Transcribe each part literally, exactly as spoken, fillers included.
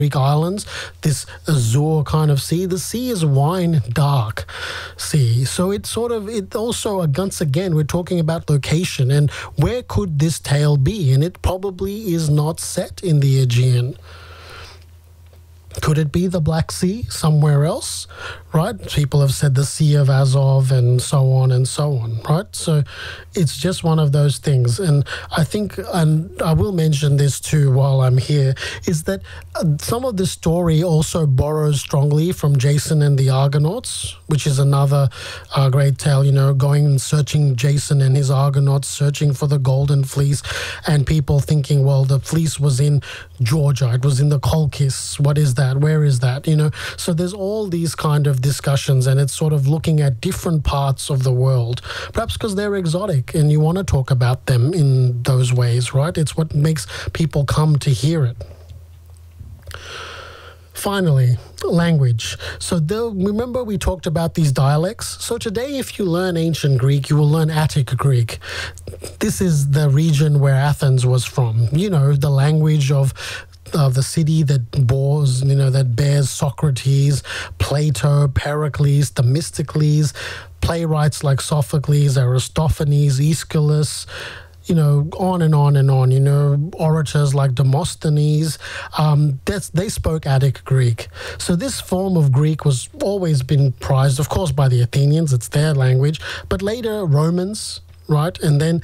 Greek islands, this azure kind of sea. The sea is wine dark sea. So it sort of, it also, once again, we're talking about location and where could this tale be? And it probably is not set in the Aegean. Could it be the Black Sea somewhere else, right? People have said the Sea of Azov and so on and so on, right? So it's just one of those things. And I think, and I will mention this too while I'm here, is that some of this story also borrows strongly from Jason and the Argonauts, which is another uh, great tale, you know, going and searching Jason and his Argonauts, searching for the golden fleece, and people thinking, well, the fleece was in Georgia, it was in the Colchis, what is that? Where is that? You know, so there's all these kind of discussions, and it's sort of looking at different parts of the world, perhaps because they're exotic and you want to talk about them in those ways, right? It's what makes people come to hear it. Finally, language. So the, remember we talked about these dialects? So today, if you learn ancient Greek, you will learn Attic Greek. This is the region where Athens was from. You know, the language of of the city that bores, you know, that bears Socrates, Plato, Pericles, Themistocles, playwrights like Sophocles, Aristophanes, Aeschylus, you know, on and on and on, you know, orators like Demosthenes, um, that's, they spoke Attic Greek. So this form of Greek was always been prized, of course, by the Athenians, it's their language, but later Romans, right, and then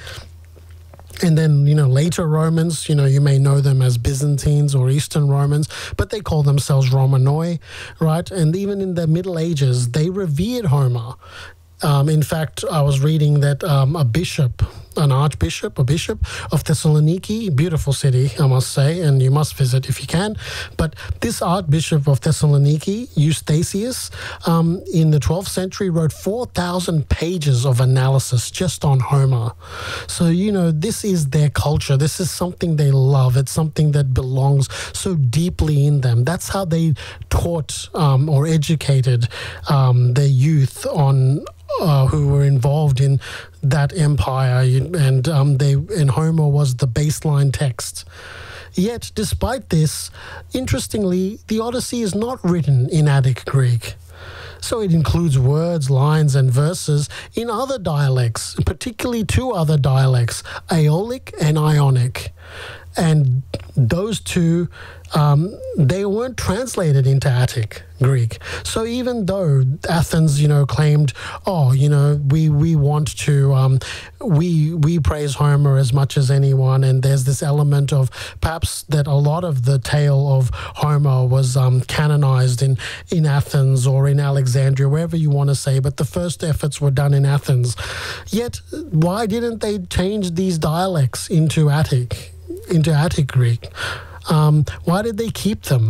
And then, you know, later Romans, you know, you may know them as Byzantines or Eastern Romans, but they call themselves Romanoi, right? And even in the Middle Ages, they revered Homer. Um, in fact, I was reading that um, a bishop, an archbishop, a bishop of Thessaloniki, beautiful city, I must say, and you must visit if you can. But this archbishop of Thessaloniki, Eustathius, um, in the twelfth century wrote four thousand pages of analysis just on Homer. So, you know, this is their culture. This is something they love. It's something that belongs so deeply in them. That's how they taught um, or educated um, their youth on Uh, who were involved in that empire, and um, they and Homer was the baseline text. Yet, despite this, interestingly, the Odyssey is not written in Attic Greek. So it includes words, lines, and verses in other dialects, particularly two other dialects, Aeolic and Ionic. And those two, um, they weren't translated into Attic Greek. So even though Athens, you know, claimed, oh, you know, we we want to, um, we we praise Homer as much as anyone, and there's this element of perhaps that a lot of the tale of Homer was um, canonized in, in Athens or in Alexandria, wherever you want to say, but the first efforts were done in Athens. Yet, why didn't they change these dialects into Attic? into Attic Greek? Um, why did they keep them?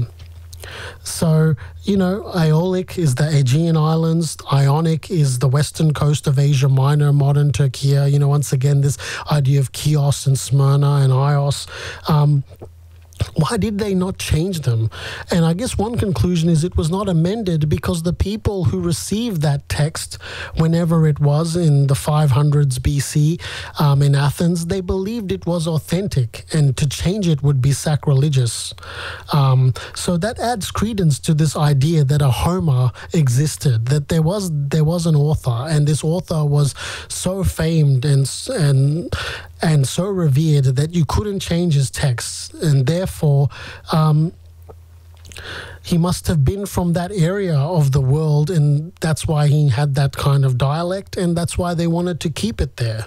So, you know, Aeolic is the Aegean Islands, Ionic is the western coast of Asia Minor, modern Turkey. You know, once again, this idea of Chios and Smyrna and Ios. Um, Why did they not change them? And I guess one conclusion is it was not amended because the people who received that text, whenever it was in the five hundreds B C um, in Athens, they believed it was authentic, and to change it would be sacrilegious. Um, so that adds credence to this idea that a Homer existed, that there was there was an author, and this author was so famed and and and so revered that you couldn't change his texts, and therefore um, he must have been from that area of the world, and that's why he had that kind of dialect, and that's why they wanted to keep it there.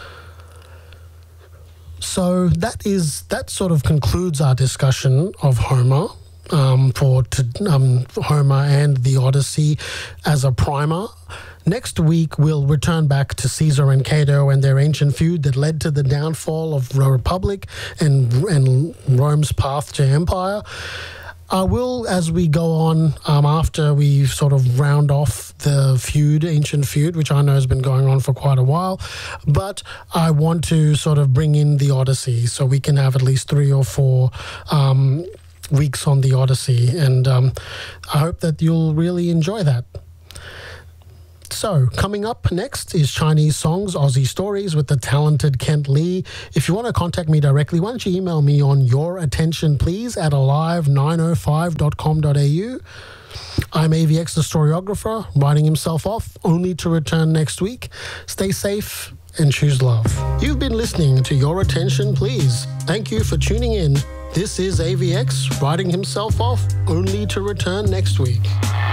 So that is that sort of concludes our discussion of Homer. Um, for to, um, Homer and the Odyssey as a primer. Next week, we'll return back to Caesar and Cato and their ancient feud that led to the downfall of the Republic and, and Rome's path to empire. I will, as we go on, um, after we sort of round off the feud, ancient feud, which I know has been going on for quite a while, but I want to sort of bring in the Odyssey so we can have at least three or four um weeks on the Odyssey, and um, I hope that you'll really enjoy that. So, coming up next is Chinese Songs, Aussie Stories with the talented Kent Lee. If you want to contact me directly, why don't you email me on your attention please at alive nine oh five dot com dot a u. I'm A V X, the storyographer, writing himself off, only to return next week. Stay safe and choose love. You've been listening to Your Attention Please. Thank you for tuning in. This is A V X, writing himself off, only to return next week.